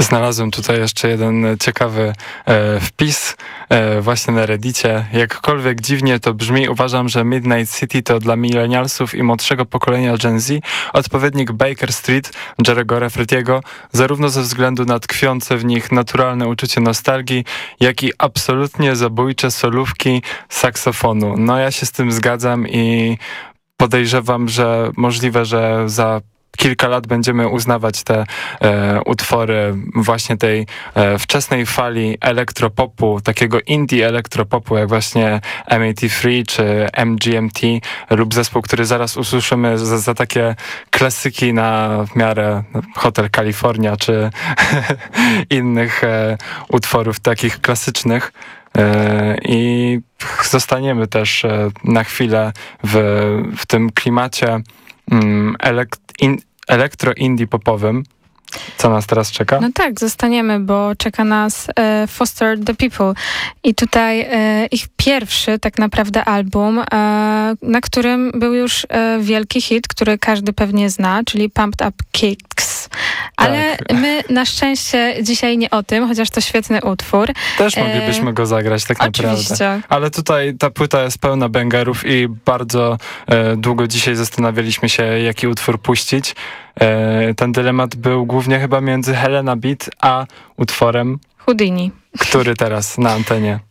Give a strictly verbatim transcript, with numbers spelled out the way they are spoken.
Znalazłem tutaj jeszcze jeden ciekawy e, wpis e, właśnie na Reddicie. Jakkolwiek dziwnie to brzmi, uważam, że Midnight City to dla milenialsów i młodszego pokolenia Gen Z odpowiednik Baker Street Jerry'ego Rafferty'ego, zarówno ze względu na tkwiące w nich naturalne uczucie nostalgii, jak i absolutnie zabójcze solówki saksofonu. No ja się z tym zgadzam i podejrzewam, że możliwe, że za kilka lat będziemy uznawać te e, utwory właśnie tej e, wczesnej fali elektropopu, takiego indie elektropopu, jak właśnie M A T trzy czy M G M T lub zespół, który zaraz usłyszymy za, za takie klasyki na miarę Hotel California czy innych e, utworów takich klasycznych. E, I zostaniemy też e, na chwilę w, w tym klimacie mm, elekt- in, elektro-indie popowym. Co nas teraz czeka? No tak, zostaniemy, bo czeka nas e, Foster the People. I tutaj e, ich pierwszy tak naprawdę album, e, na którym był już e, wielki hit, który każdy pewnie zna, czyli Pumped Up Kicks. Ale tak. My na szczęście dzisiaj nie o tym, chociaż to świetny utwór. Też moglibyśmy e, go zagrać tak oczywiście. naprawdę. Ale tutaj ta płyta jest pełna bangerów i bardzo e, długo dzisiaj zastanawialiśmy się, jaki utwór puścić. E, ten dylemat był głównie chyba między Helena Beat a utworem Houdini, który teraz na antenie